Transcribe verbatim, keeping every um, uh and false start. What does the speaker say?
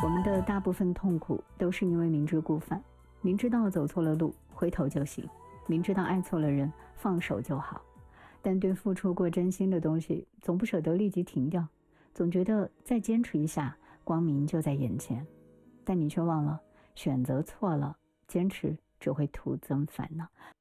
我们的大部分痛苦都是因为明知故犯，明知道走错了路，回头就行；明知道爱错了人，放手就好。但对付出过真心的东西，总不舍得立即停掉，总觉得再坚持一下，光明就在眼前。但你却忘了，选择错了，坚持只会徒增烦恼。